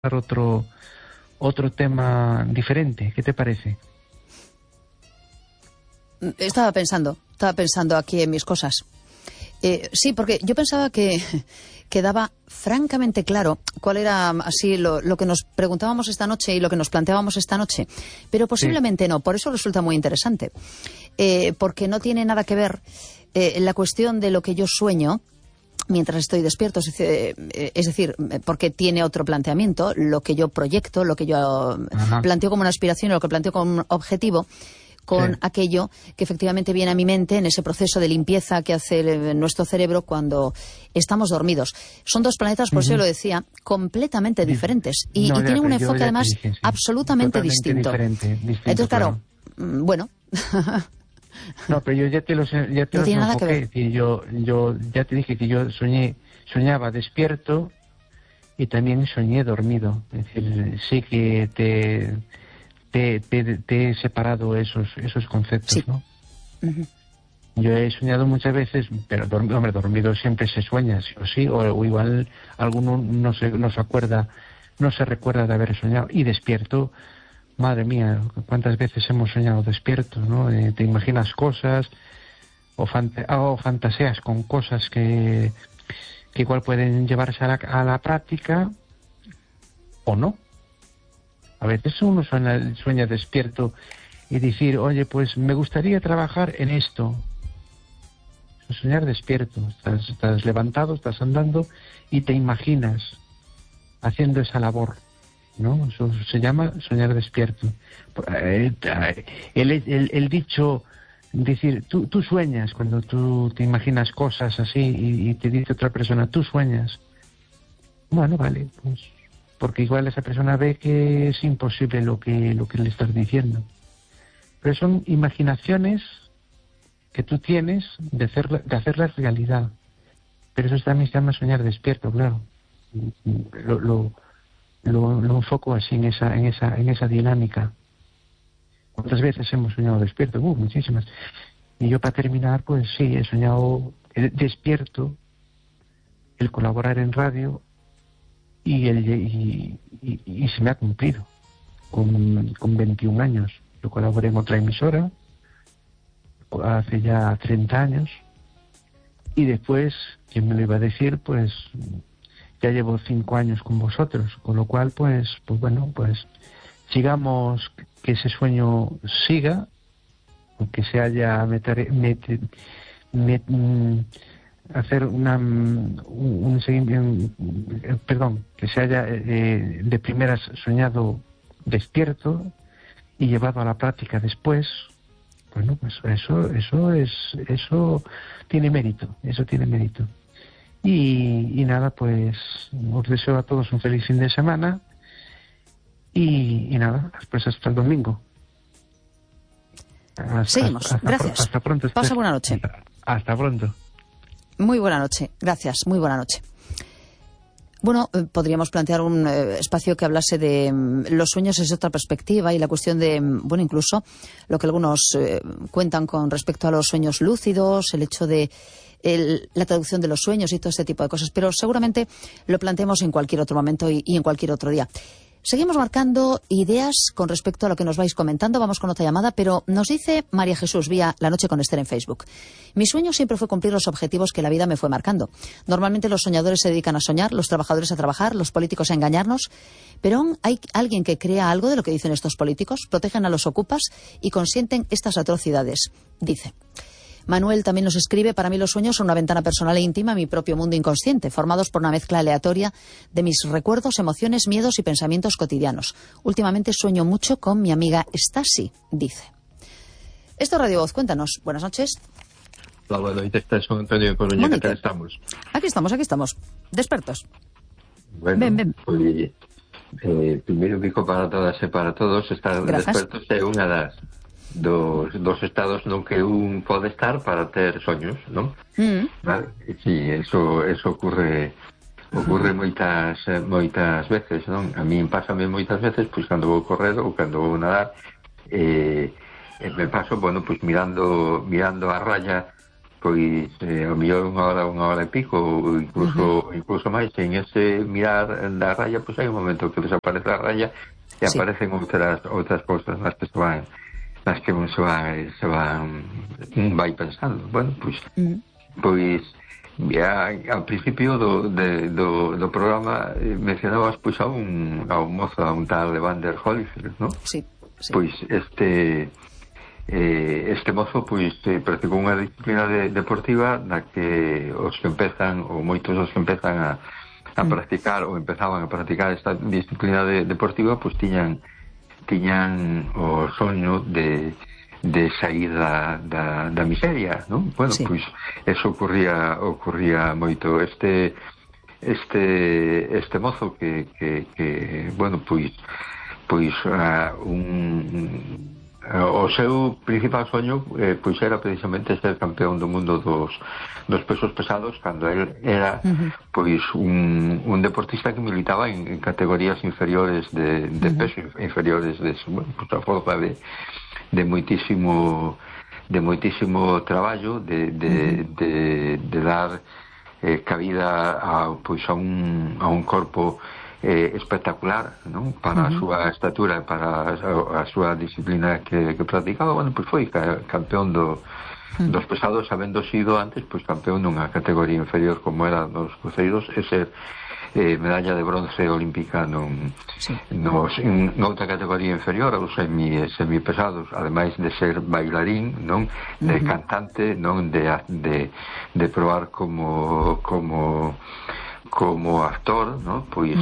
otro tema diferente. ¿Qué te parece? Estaba pensando aquí en mis cosas. Sí, porque yo pensaba que quedaba francamente claro cuál era así lo que nos preguntábamos esta noche y lo que nos planteábamos esta noche, pero posiblemente no, por eso resulta muy interesante, porque no tiene nada que ver la cuestión de lo que yo sueño mientras estoy despierto, es decir, porque tiene otro planteamiento, lo que yo proyecto, lo que yo planteo como una aspiración, lo que planteo como un objetivo, con aquello que efectivamente viene a mi mente en ese proceso de limpieza que hace nuestro cerebro cuando estamos dormidos. Son dos planetas, por eso lo decía, completamente diferentes. Y tienen un enfoque, además, absolutamente distinto. Entonces, claro, bueno... No, pero yo ya te los enfoqué. Yo ya te dije que yo soñaba despierto y también soñé dormido. Es decir, sí que te he separado esos conceptos, sí. ¿No? Yo he soñado muchas veces, pero dormido siempre se sueña, sí o sí, o igual alguno no se recuerda de haber soñado. Y despierto, madre mía, cuántas veces hemos soñado despiertos, ¿no? Te imaginas cosas o fantaseas con cosas que igual pueden llevarse a la práctica o no. A veces uno sueña despierto y decir, oye, pues me gustaría trabajar en esto. Soñar despierto, estás levantado, estás andando y te imaginas haciendo esa labor, ¿no? Eso se llama soñar despierto. El dicho, decir, tú sueñas, cuando tú te imaginas cosas así y te dice otra persona, tú sueñas. Bueno, vale, pues... porque igual esa persona ve que es imposible lo que le estás diciendo. Pero son imaginaciones que tú tienes de hacerlas realidad. Pero eso también se llama soñar despierto, claro. Lo enfoco así en esa dinámica. ¿Cuántas veces hemos soñado despierto? Muchísimas. Y yo, para terminar, pues sí, he soñado despierto, el colaborar en radio, y se me ha cumplido con 21 años. Yo colaboré en otra emisora hace ya 30 años y después, ¿quién me lo iba a decir? Pues ya llevo 5 años con vosotros, con lo cual pues bueno, pues sigamos, que ese sueño siga, aunque se haya hacer un seguimiento, que se haya de primeras soñado despierto y llevado a la práctica después. Bueno, pues eso tiene mérito, y nada, pues os deseo a todos un feliz fin de semana y nada, pues hasta el domingo. Seguimos, gracias. Hasta pronto. Pasa buena noche. Hasta pronto. Muy buena noche, gracias, muy buena noche. Bueno, podríamos plantear un espacio que hablase de los sueños desde otra perspectiva y la cuestión de, bueno, incluso lo que algunos cuentan con respecto a los sueños lúcidos, el hecho de la traducción de los sueños y todo este tipo de cosas, pero seguramente lo planteemos en cualquier otro momento y en cualquier otro día. Seguimos marcando ideas con respecto a lo que nos vais comentando. Vamos con otra llamada, pero nos dice María Jesús vía La Noche con Esther en Facebook. Mi sueño siempre fue cumplir los objetivos que la vida me fue marcando. Normalmente los soñadores se dedican a soñar, los trabajadores a trabajar, los políticos a engañarnos. Pero aún hay alguien que crea algo de lo que dicen estos políticos, protegen a los ocupas y consienten estas atrocidades, dice. Manuel también nos escribe, para mí los sueños son una ventana personal e íntima a mi propio mundo inconsciente, formados por una mezcla aleatoria de mis recuerdos, emociones, miedos y pensamientos cotidianos. Últimamente sueño mucho con mi amiga Stasi, dice. Esto es Radio Voz, cuéntanos. Buenas noches. Hola, buenas noches, soy Antonio Coruña, ¿qué tal estamos? Aquí estamos, despertos. Bueno, ven. Pues, primeiro digo para todas e para todos, estar despertos é unha das dos estados no que un pode estar para ter soños, non? Vale? Sí, eso ocurre moitas veces, non? A min pásame moitas veces, pois cando vou correr ou cando vou nadar, me paso, bueno, pois mirando a raya pois ao mellor unha hora e pico ou incluso máis. En ese mirar da raya, pois hai un momento que desaparece a raya e aparecen outras cousas nas que se van vai pensando. Bueno, pois ao principio do programa mencionabas pois a un mozo, a un tal Evander Holyfield, non? Sí. Pois este mozo pois practicou unha disciplina deportiva na que os que empezan, ou moitos dos que empezan a practicar ou empezaban a practicar esta disciplina deportiva, pois tiñan o soño de sair da miseria, non? Bueno, pois eso ocurría moito. Este mozo que bueno, pois o seu principal soño pois era precisamente ser campeón do mundo dos pesos pesados, cando el era pois un deportista que militaba en categorías inferiores de peso, inferiores de, bueno, pois a forza de moitísimo traballo de dar cabida a un corpo espectacular, non? Para a súa estatura, para a súa disciplina que practicaba. Bueno, pois foi campeón dos pesados, habendo sido antes pois campeón dunha categoría inferior como eran os cruceiros, e ser medalla de bronce olímpica noutra categoría inferior aos semipesados, ademais de ser bailarín, non? De cantante, non? De probar como actor, non? Pois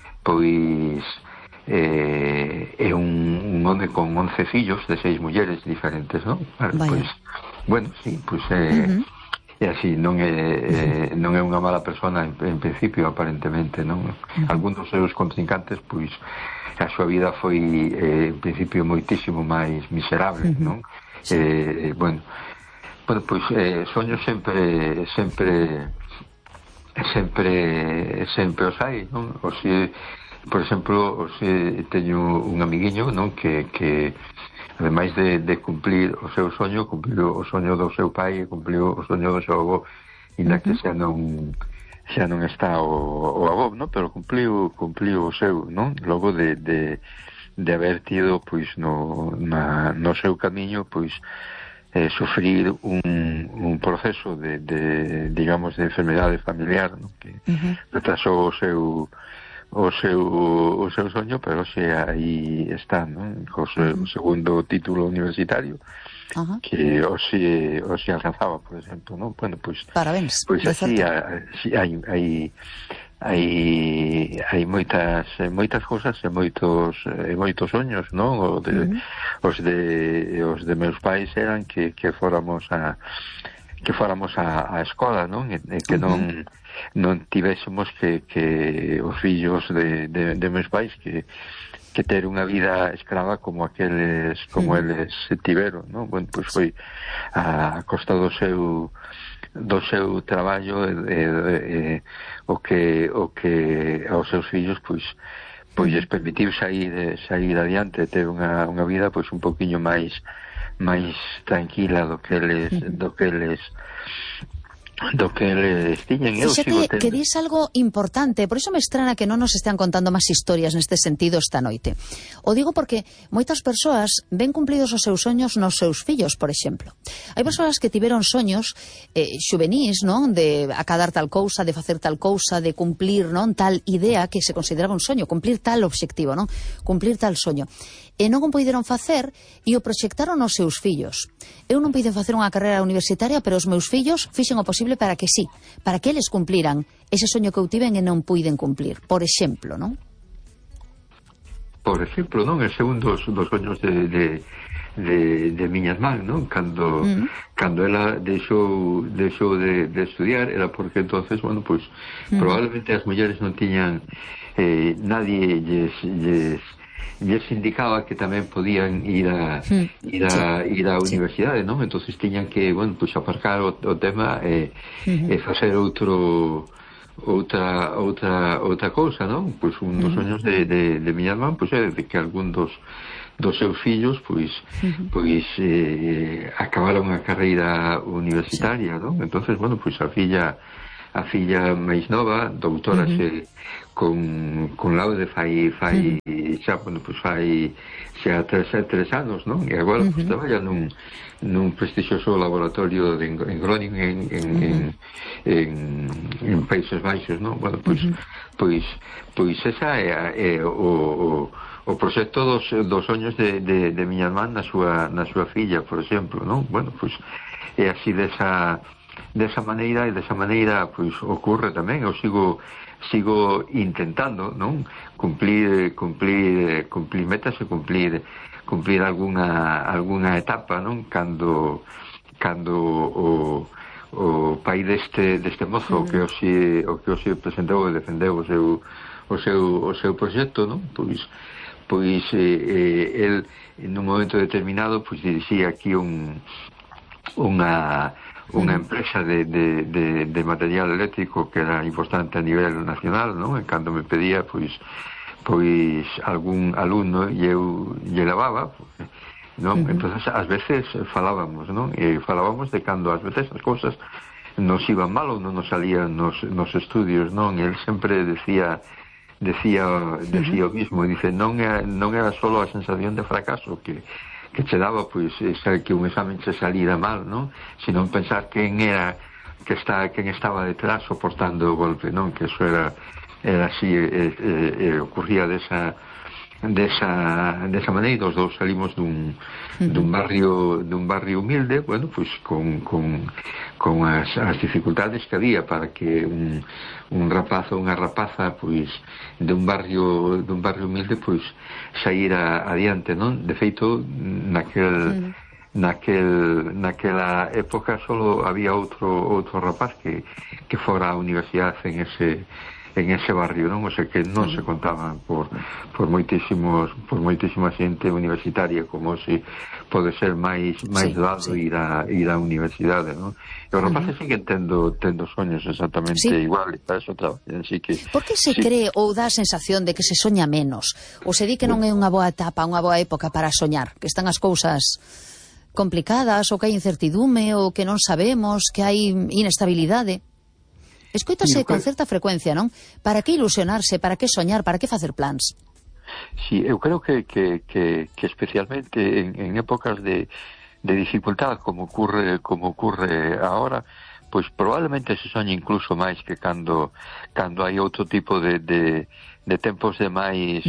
é un home con 11 fillos de 6 mulleres diferentes, non? Pois, bueno, sí, pois é así, non é unha mala persona en principio, aparentemente, non? Algún dos seus contrincantes, pois a súa vida foi en principio moitísimo máis miserable, non? Bueno, pois soños sempre os hai, non? Por exemplo, teño un amiguiño, non? Que ademais de cumplir o seu soño, cumpliu o soño do seu pai e cumpliu o soño do seu avó, inda que xa non está o avó, non? Pero cumpliu o seu, non? Logo de haber tido, pois, no seu camiño, pois, sufrir un proceso digamos, de enfermedade familiar, non? Que retrasou o seu soño, pero xe aí está, non? O segundo título universitario que hoxe alcanzaba, por exemplo, non? Bueno, pois parabéns. Pois así hai moitas cousas e moitos soños, non? Os de meus pais eran que fóramos a escola, non? E que non tivésemos que os fillos de meus pais que ter unha vida escrava como eles tiveron, non? Bueno, pois foi a costa do seu traballo o que aos seus fillos pois lles permitiu sair adiante, ter unha vida pois un poquinho máis tranquila do que eles tiñen. Fíxate que dis algo importante, por iso me estrana que non nos estean contando máis historias neste sentido esta noite. O digo porque moitas persoas ven cumplidos os seus soños nos seus fillos, por exemplo. Hai persoas que tiveron soños xuvenís, non? De acadar tal cousa, de facer tal cousa, de cumplir, non? Tal idea que se consideraba un soño, cumplir tal obxectivo, non? Cumplir tal soño. E non o poideron facer e o proxectaron os seus fillos. Eu non puiden facer unha carreira universitaria, pero os meus fillos fixen o posible para que sí, para que eles cumpliran ese soño que eu tiven e non puiden cumplir, por exemplo, non? Por exemplo, non? Ese é un dos soños de miña irmán, non? Cando ela deixou de estudiar, era porque entonces, bueno, pues probablemente as mulleres non tiñan nadie lles indicaba que tamén podían ir á universidade, non? Entonces tiñan que, bueno, pues aparcar o tema e facer outra cousa, non? Pois un dos soños de miña irmán, pois é de que algún dos seus fillos, pois acabaron a carreira universitaria, non? Entonces, bueno, pois a filla máis nova, doutorase con laude fai xa, bueno, pois fai xa 3 anos, non? E agora pois traballa nun prestixioso laboratorio en Groningen en Países Baixos, non? Bueno, pois esa é o proxecto dos soños de miña irmán na súa filla, por exemplo, non? Bueno, pois é así desa maneira, e desa maneira pois ocorre tamén. Eu sigo intentando, non, cumplir metas e cumplir alguna etapa, non, cando o pai deste mozo que hoxe presentou e defendeu o seu proxecto, non, pois el nun momento determinado pois dirixía aquí unha empresa de material eléctrico que era importante a nivel nacional, non? E cando me pedía pois algún alumno e eu lle levaba, non? Entonces ás veces falábamos, non? E falábamos de cando ás veces as cousas nos iban mal ou non nos salían nos estudios, non? E el sempre decía o mismo, dice, non era solo a sensación de fracaso que che daba, pois, que un examen che salira mal, non? Sino pensar quen estaba detrás soportando o golpe, non? Que eso era así, ocurría desa maneira. Os dous salimos dun barrio humilde, bueno, pois con as dificultades que había para que un rapaz ou unha rapaza pois dun barrio humilde pois saíra adiante, non? De feito, naquela época solo había outro rapaz que fora á universidade en ese barrio, non? O sea que non se contaban por moitísima xente universitaria como se pode ser máis doado ir á universidade, non? E os rapaces siguen tendo soños exactamente igual, e para eso traballan, así que... Por que se cree ou dá a sensación de que se soña menos? Ou se di que non é unha boa etapa, unha boa época para soñar? Que están as cousas complicadas, ou que hai incertidume, ou que non sabemos, que hai inestabilidade? Escoítase con certa frecuencia, non? Para que ilusionarse, para que soñar, para que facer plans? Sí, eu creo que especialmente en épocas de dificultad como ocurre ahora, pois probablemente se soñe incluso máis que cando hai outro tipo de tempos de máis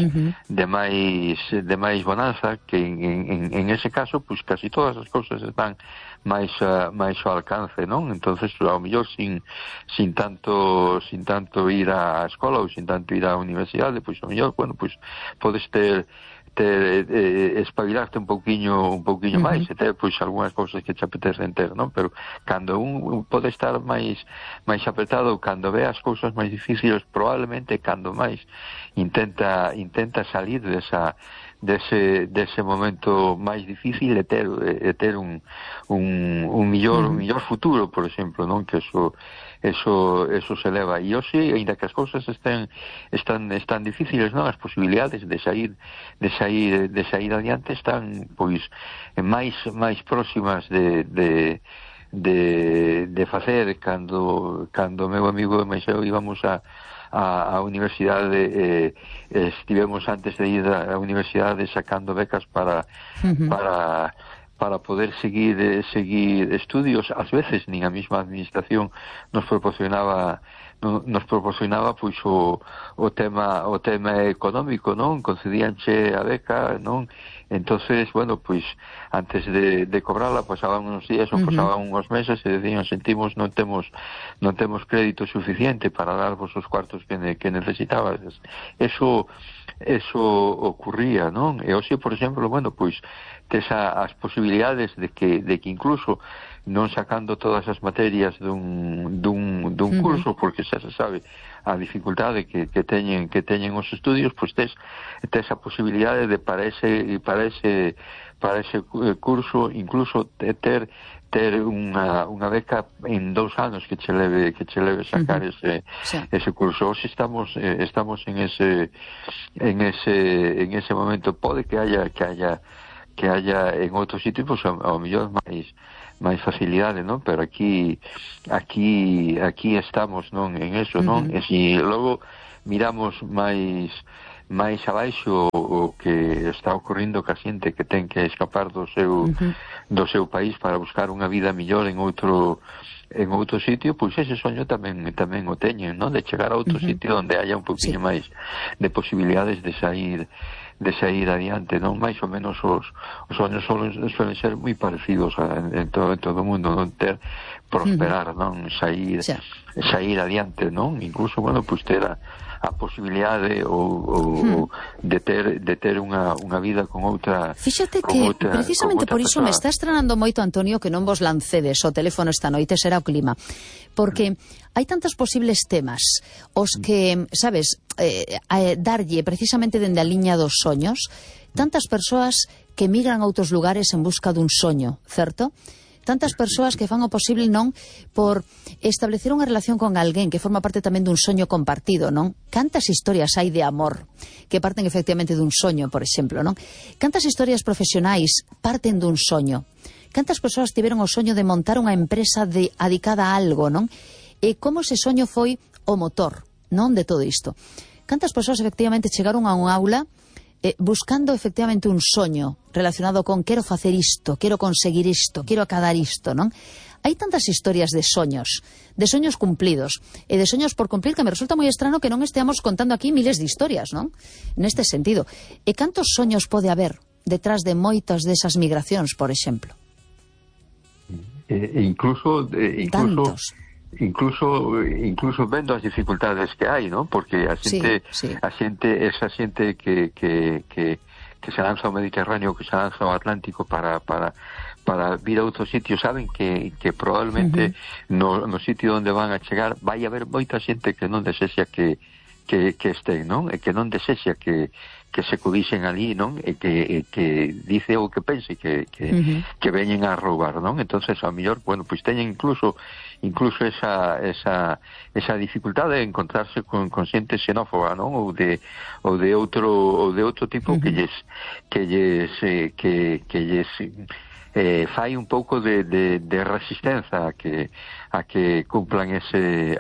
bonanza, que en ese caso pois casi todas as cousas están máis ao alcance, non? Entonces, ao mellor sin tanto ir á escola ou sin tanto ir á universidade, pois ao mellor, bueno, pois podes ter espabilarte un pouquiño máis e ter pois algunhas cousas que te apetecen ter, non? Pero cando un pode estar máis apretado, cando ve as cousas máis difíciles, probablemente cando máis intenta salir dese momento máis difícil e ter un millor futuro, por exemplo, non? Que eso se eleva. E hoxe, aínda que as cousas están difíciles, non? As posibilidades de sair adiante están pois máis próximas de facer. Cando meu amigo e máis eu íbamos a universidade, estivemos antes de ir á universidade sacando becas para poder seguir estudios. Ás veces nin a mesma administración nos proporcionaba pois o tema económico, non? Concedíanche a beca, non? Entonces, bueno, pois antes de cobrarla pasaban uns días ou pasaban uns meses e decían, sentimos, non temos crédito suficiente para darvos os cuartos que necesitabas. Eso ocurría, non? E hoxe, por exemplo, bueno, pois as posibilidades de que incluso non sacando todas as materias dun curso, porque xa se sabe a dificultade que teñen os estudios, pois tes a posibilidade de para ese curso incluso ter unha beca en 2 anos que che leve sacar ese curso. Hoxe estamos en ese momento. Pode que haya en outros sitios, pois ao mellor máis facilidade, non? Pero aquí estamos, non, en eso, non? E se logo miramos máis abaixo o que está ocorrendo ca xente que ten que escapar do seu país para buscar unha vida mellor en outro sitio, pois ese soño tamén o teñen, non? De chegar a outro sitio onde haya un poquinho máis de posibilidades de sair adiante, non? Mais ou menos os soños suelen ser moi parecidos en todo o mundo, non? Prosperar, non? Sair adiante, non? Incluso, bueno, pues ter a posibilidade ou de ter unha vida con outra. Fíxate que precisamente por iso me está estranando moito, Antonio, que non vos lancedes o teléfono esta noite, será o clima, porque hai tantos posibles temas os que, sabes, darlle precisamente dende a liña dos soños, tantas persoas que migran a outros lugares en busca dun soño, certo? Tantas persoas que fan o posible, non, por establecer unha relación con alguén que forma parte tamén dun soño compartido, non? Cantas historias hai de amor que parten efectivamente dun soño, por exemplo, non? Cantas historias profesionais parten dun soño? Cantas persoas tiveron o soño de montar unha empresa dedicada a algo, non? E como ese soño foi o motor, non, de todo isto? Cantas persoas efectivamente chegaron a un aula buscando efectivamente un soño relacionado con quero facer isto, quero conseguir isto, quero acadar isto, non? Hai tantas historias de soños cumplidos e de soños por cumplir que me resulta moi estrano que non esteamos contando aquí miles de historias, non? Neste sentido. E cantos soños pode haber detrás de moitas desas migracións, por exemplo? Incluso tantos. Incluso vendo as dificultades que hai, non? Porque esa xente que se lanza ao Mediterráneo, que se lanza ao Atlántico para vir a outro sitio, saben que probablemente no sitio onde van a chegar vai haber moita xente que non desexa que este, non? E que non desexa que se codixen ali, non? E que dice o que pense que veñen a roubar, non? Entonces, a mellor, bueno, pois teñen incluso esa dificultade de encontrarse con xente xenófoba, non? Ou de outro tipo que lles fai un pouco de resistencia a que cumplan ese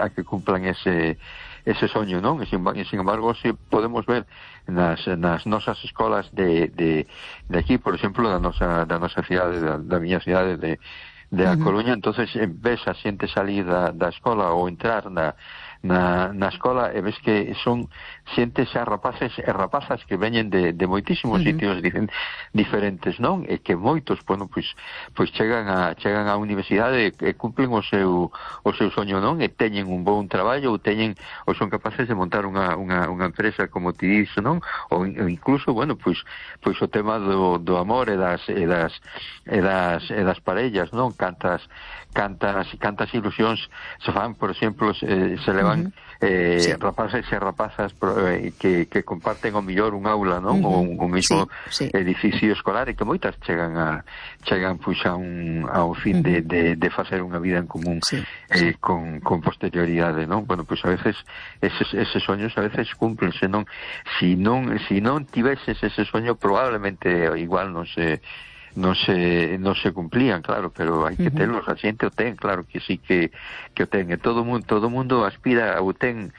soño, non? E sin embargo, se podemos ver nas nosas escolas de aquí, por exemplo, da nosa cidade, da miña cidade de A Coruña, entonces ves a xente salir da escola ou entrar na escola e ves que son xentes xa rapaces e rapazas que veñen de moitísimos sitios diferentes, non? E que moitos, bueno, pois chegan á universidade e cumplen o seu soño, non? E teñen un bon traballo ou son capaces de montar unha empresa, como ti dis, non? Ou incluso, bueno, pois o tema do amor e das parellas, non? Cantas ilusións se fan, por exemplo, se levan rapaces e rapazas que comparten ao mellor un aula, non? Ou un mismo edificio escolar, e que moitas chegan pois a un fin de facer unha vida en común con posterioridade, non? Bueno, pois a veces eses soños a veces cúmplense, non? Si non tiveses ese soño, probablemente igual non se cumplían, claro, pero hai que telos, a xente o ten, claro que sí que o ten, e todo mundo aspira ou ten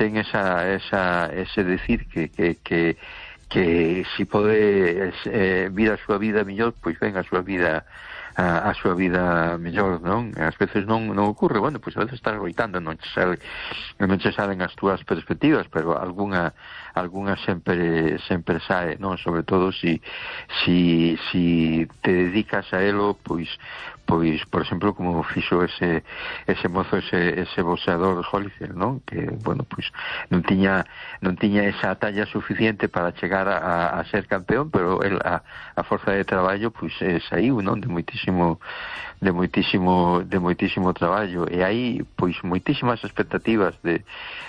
ese decir que si pode vir a súa vida mellor, pois ven a súa vida mellor, non? Ás veces non ocurre, bueno, pois a veces estás loitando, non che salen as túas perspectivas, pero algunha sempre sae, non? Sobre todo si te dedicas a elo, pois por exemplo, como fixo ese mozo, ese boxeador Holyfield, non? Que, bueno, pois non tiña esa talla suficiente para chegar a ser campeón, pero el a forza de traballo, pois saiu, non? De moitísimo traballo, e hai pois moitísimas expectativas de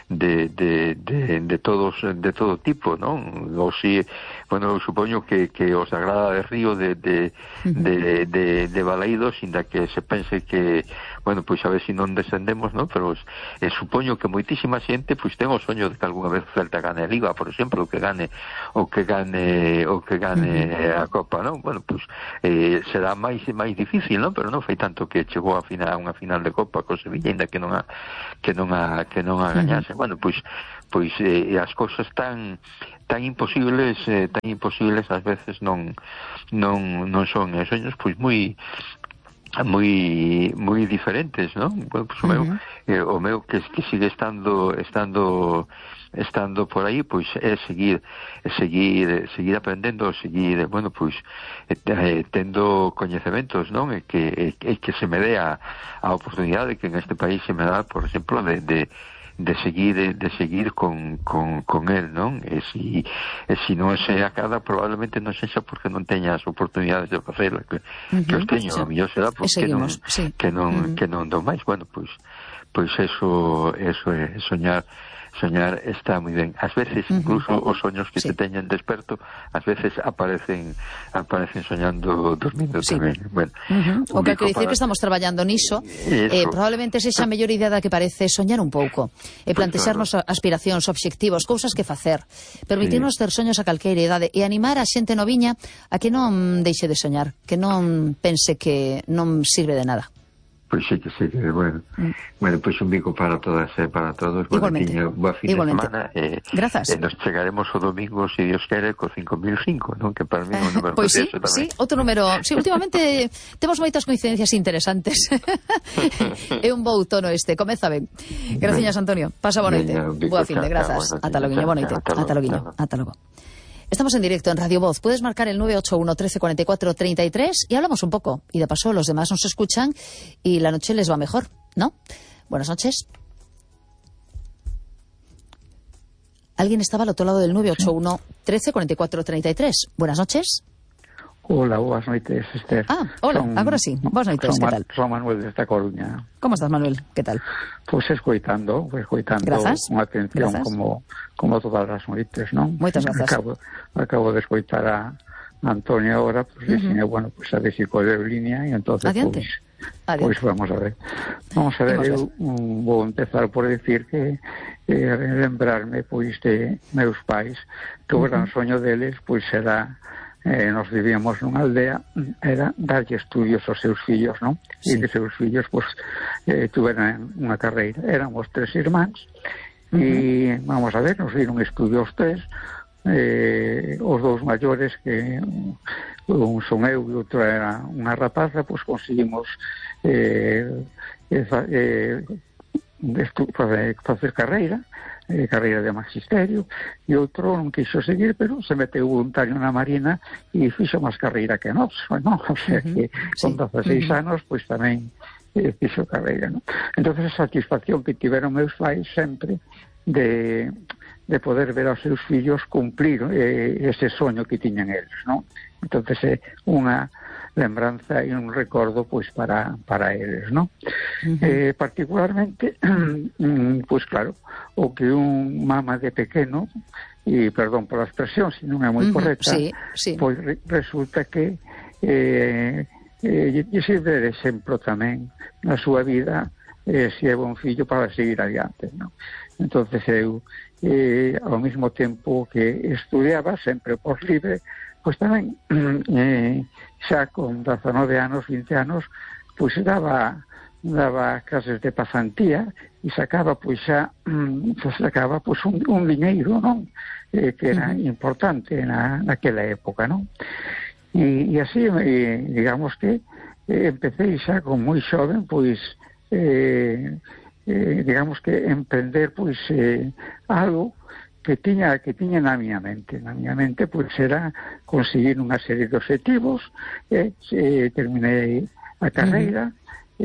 todo tipo, non? Ou si, bueno, eu supoño que os da Grada de Río de Balaídos, inda que se pense que, bueno, pois a ver se non descendemos, non? Pero supoño que moitísima xente pois ten o soño de que algunha vez Celta gane a Liga, por exemplo, o que gane a Copa, non? Bueno, pois será máis difícil, non? Pero non foi tanto que chegou a unha final de Copa co Sevilla, ainda que non a gañase. Bueno, pois as cousas tan imposibles ás veces non son soños pois moi diferentes, non? Bueno, pues o meu que sigue estando por aí, pois é seguir aprendendo, bueno, pois tendo coñecementos, non? E que se me dé a oportunidade que en este país se me dá, por exemplo, de seguir con él, non? E si non se acada, probablemente non sexa porque non teña as oportunidades de facelo, que os teño, a mellor será porque que non do máis. Bueno, pois eso é soñar está moi ben. Ás veces incluso os soños que te teñen desperto, ás veces aparecen soñando dormindo tamén. Bueno, o que quero dicir que estamos traballando niso, probablemente sexa a mellor idea da que parece soñar un pouco e plantexarnos aspiracións, obxectivos, cousas que facer, permitirnos ter soños a calqueira idade e animar a xente noviña a que non deixe de soñar, que non pense que non sirve de nada. Pois sí, bueno. Bueno, pois un bico para todas e para todos. Igualmente. Boa fin de semana. Grazas. Nos chegaremos o domingo, se Dios quere, co 5005, non? Que para mí é un número pois sí, outro número. Sí, últimamente temos moitas coincidencias interesantes. É un bo outono este, comeza ben. Graciñas, Antonio. Pasa boa noite. Boa fin de grazas. Ata loguiño, boa noite. Ata logo. Estamos en directo en Radio Voz. Puedes marcar el 981 13 44 33 y hablamos un poco. Y de paso los demás nos escuchan y la noche les va mejor, ¿no? Buenas noches. ¿Alguien estaba al otro lado del 981 13 44 33? Buenas noches. Hola, boas noites, Esther. Hola, agora sí. Boas noites, que tal? Son Manuel desta Coruña. Como estás, Manuel? Que tal? Pois escoitando Grazas. con atención. Grazas. como todas as noites, non? Moitas grazas. Acabo de escoitar a Antonio agora, pois bueno, pois a ver se coleo línea e entonces pois vamos a ver. Eu vou empezar por decir que lembrarme pois de meus pais, que o gran soño deles pois era nos vivíamos nunha aldea, era darlle estudios aos seus fillos, non? E que seus fillos pois tuveran unha carreira. Éramos 3 irmáns e vamos a ver, nos viron estudios 3, os 2 maiores, que un son eu e outro era unha rapaza, pois conseguimos facer carreira de magisterio, e outro non quixo seguir, pero se meteu voluntario na Marina e fixo máis carreira que nós, non? O sea que con 16 anos pois tamén fixo carreira, non? Entonces a satisfacción que tiveron meus pais sempre de poder ver aos seus fillos cumplir ese soño que tiñan eles, non? Entonces é unha lembranza e un recordo pois para eles, non? Particularmente pois claro, o que un mama de pequeno, e perdón pola expresión se non é moi correcta, pois resulta que lle sirve de exemplo tamén na súa vida, se é bon fillo para seguir adiante, non? Entonces eu ao mesmo tempo que estudiaba sempre por libre, pois tamén xa con 19 anos, 20 anos, pois daba clases de pasantía e sacaba pois xa un diñeiro, non? Que era importante naquela época, non? E así, digamos que empecé xa con moi xoven, pois digamos que emprender pois algo que tiña na miña mente. Na miña mente, pois, era conseguir unha serie de objetivos, terminei a carreira,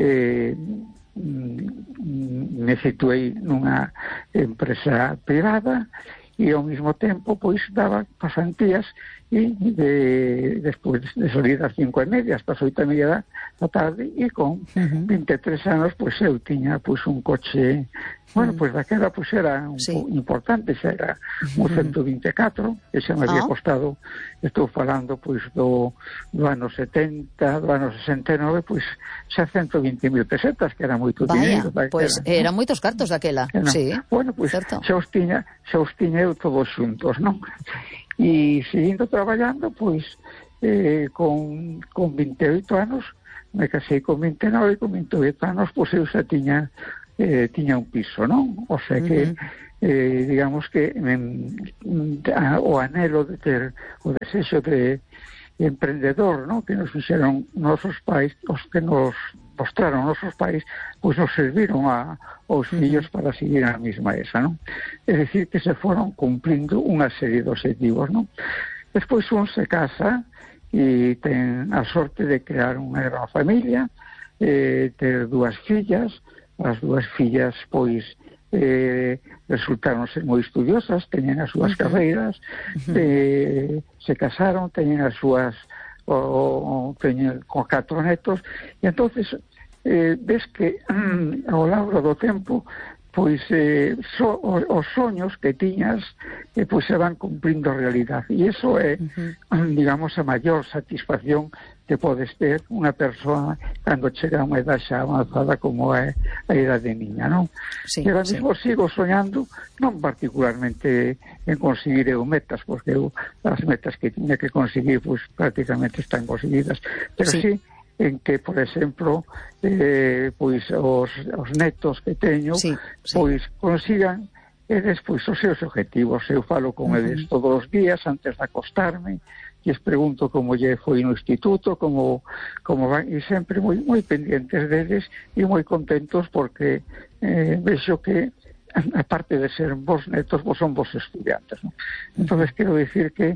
me situei nunha empresa privada e ao mesmo tempo, pois, daba pasantías e despois de salir das 5:30 hasta as 8:30 da tarde, e con 23 anos, pois, eu tiña, pois, un coche, bueno, pois, daquela, pois, era importante, xa era un 124, que xa me había costado, estou falando, pois, do ano 70, do ano 69, pois, xa 120.000 pesetas, que era moito dinheiro. Pois, eran moitos cartos daquela, sí. Bueno, pois, xa os tiña eu todos xuntos, non? E seguindo traballando, pois, con 28 anos, me casei con 29, e con 28 anos, pois, eu xa tiña un piso, non? O sea que, digamos que o anhelo de ter o desexo de emprendedor, non? Que nos fixeron nosos pais, os que nos mostraron nosos pais, pois nos serviron aos fillos para seguir a mesma esa, non? É dicir, que se foron cumplindo unha serie de objetivos, non? Despois un se casa e ten a sorte de crear unha gran familia, ter dúas fillas. As dúas fillas, pois, resultaron ser moi estudiosas, teñen as súas carreiras, se casaron, teñen as súas, teñen con 4 netos, e entonces ves que ao largo do tempo, pois, os soños que tiñas, pois, se van cumprindo realidade, e iso é, digamos, a maior satisfacción que podes ter unha persoa cando chega a unha edad xa avanzada como é a idade niña, non? Sí, e agora mesmo sigo soñando, non particularmente en conseguir eu metas, porque eu as metas que tiña que conseguir, pois, prácticamente están conseguidas, pero sí en que, por exemplo, pois os netos que teño, pois, consigan eles, pois, os seus objetivos. Eu falo con eles todos os días antes de acostarme, e les pregunto como lle foi no instituto, como van, e sempre moi pendientes deles e moi contentos, porque vexo que, aparte de ser vos netos, vos son vos estudiantes, non? Entonces, quero dicir que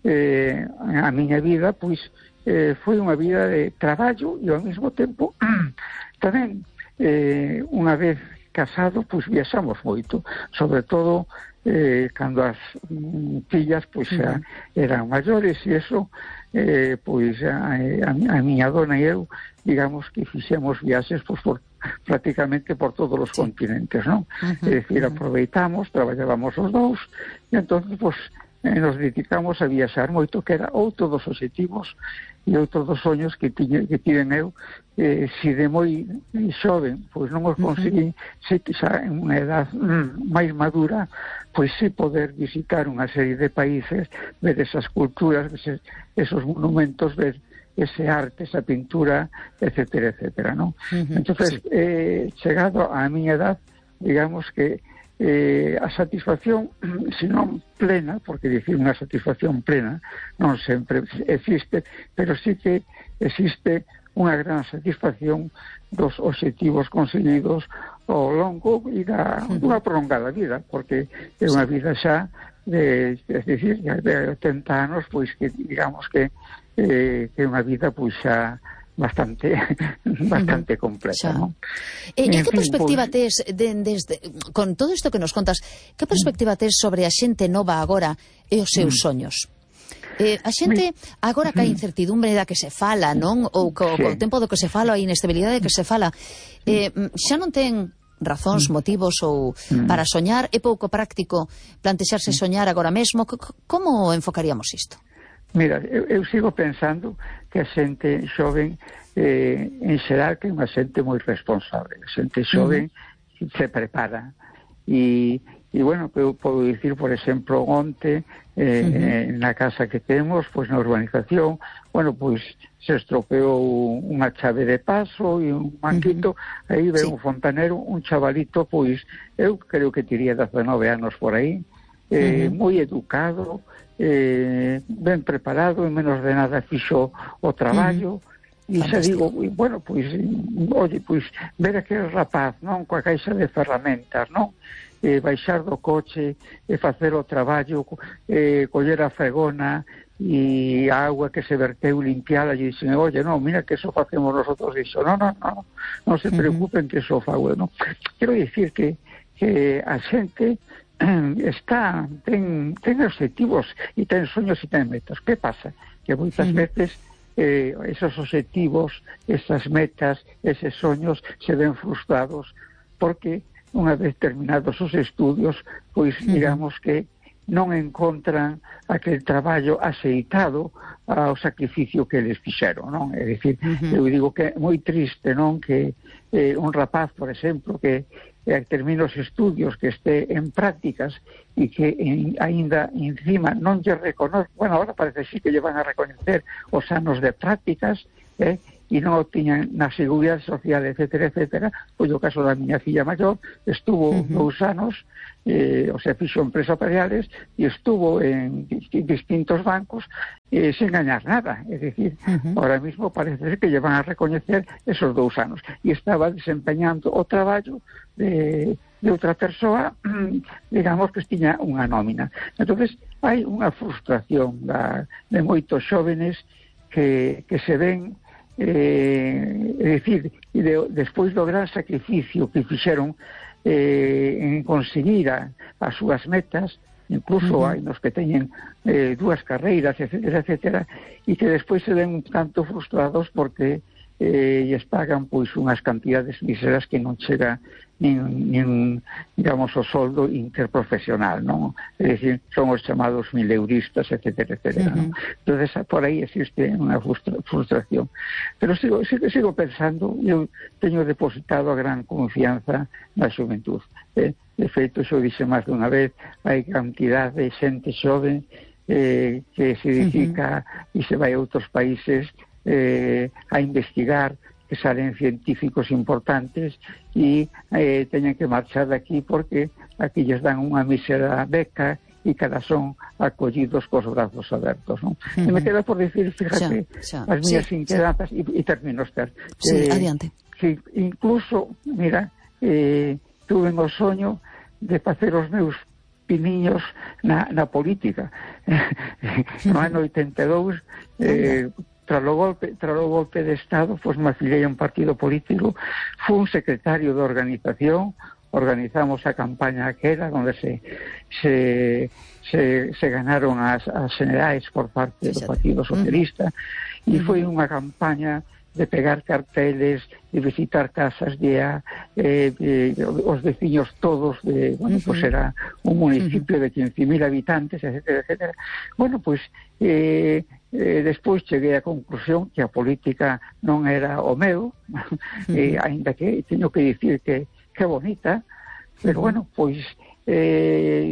a miña vida, pois, foi unha vida de traballo, e ao mesmo tempo tamén, unha vez casado, pois, viaxamos moito, sobre todo cando as fillas, pois, eran maiores, e eso, pois, a miña dona e eu, digamos que fixemos viaxes, pois, prácticamente por todos os continentes, non? É dicir, aproveitamos, traballábamos os dous, e entón, pois, nos dedicamos a viaxar moito, que era outro dos objetivos e outro dos soños que tiven eu, si de moi xoven, pois non os conseguí, se xa en unha edad máis madura, pois si poder visitar unha serie de países, ver esas culturas, ver esos monumentos, ver ese arte, esa pintura, etcétera, etcétera, non? Entonces, chegado á miña edad, digamos que a satisfacción, se non plena, porque dicir unha satisfacción plena non sempre existe, pero sí que existe unha gran satisfacción dos objetivos conseguidos ao longo e dunha prolongada vida, porque é unha vida xa de 80 anos, pois, que digamos que é unha vida, pois, xa bastante completa, ¿no? E que perspectiva tes con todo isto que nos contas, que perspectiva tes sobre a xente nova agora e os seus soños? A xente agora que a incertidumbre da que se fala, non? Ou co tempo do que se fala, a inestabilidade que se fala, xa non ten razóns, motivos ou para soñar? É pouco práctico plantexarse soñar agora mesmo? Como enfocaríamos isto? Mira, eu sigo pensando que a xente xoven, en xeral, que é unha xente moi responsable. A xente xoven se prepara. E bueno, eu podo dicir, por exemplo, onte, na casa que temos, pois na urbanización, bueno, pois se estropeou unha chave de paso e un manguito, aí ve un fontanero, un chavalito, pois eu creo que tiría 19 anos por aí, moi educado, ben preparado, en menos de nada fixo o traballo, e xa digo, bueno, pois, oye, pois, ver aquel rapaz, non, coa caixa de ferramentas, non, baixar do coche, facer o traballo, coller a fregona e a agua que se verteu limpiala, e dicen, oye, no, mira que eso facemos nosotros, e dixo, non se preocupen que eso fago, non? Quero dicir que a xente ten objetivos e ten soños e ten metas. Que pasa? Que moitas veces esos objetivos, esas metas, eses soños se ven frustrados porque unha vez terminados os estudios, pois digamos que non encontran aquel traballo axeitado ao sacrificio que eles fixeron, non? É dicir, eu digo que é moi triste, non? Que un rapaz, por exemplo, que termine os estudios, que este en prácticas e que aínda encima non lle reconoce, bueno, ahora parece sí que lle van a reconocer os anos de prácticas, e non o tiñan na Seguridade Social, etcétera, pois o caso da miña filla maior estuvo 2 anos, o sea, fixo empresas empresariales e estuvo en distintos bancos sen gañar nada, é dicir, ahora mismo parece que lle van a recoñecer esos 2 anos e estaba desempeñando o traballo de outra persoa, digamos que tiña unha nómina. Entonces hai unha frustración de moitos xóvenes que se ven, é dicir, despois do gran sacrificio que fixeron en conseguir as súas metas, incluso hai nos que teñen 2 carreiras, etcétera, e que despois se ven un tanto frustrados porque lles pagan pois unhas cantidades miseras que non chega nin digamos o soldo interprofesional, non? É dicir, son os chamados mileuristas, etcétera, non? Entonces por aí existe unha frustración, pero sigo pensando, eu teño depositado a gran confianza na xuventud, de feito, xo dixe máis dunha vez, hai cantidad de xente xoven que se dedica e se vai a outros países a investigar, que salen científicos importantes e teñen que marchar de aquí porque aquí lles dan unha mísera beca e cada son acollidos cos brazos abertos, non? E me queda por decir, fíjate, as miñas inquedanzas e termino, Esther. Adiante. Que incluso, mira, tuve o soño de facer os meus piniños na política. No ano 82, tras o golpe de Estado, pois me afiliei a un partido político, fui un secretario de organización, organizamos a campaña aquela onde se ganaron as generais por parte do Partido Socialista e foi unha campaña de pegar carteles, de visitar casas os veciños todos pois era un municipio de 15.000 habitantes, etcétera. Bueno, pois despois cheguei á conclusión que a política non era o meu, aínda que teño que dicir que bonita, pero bueno, pois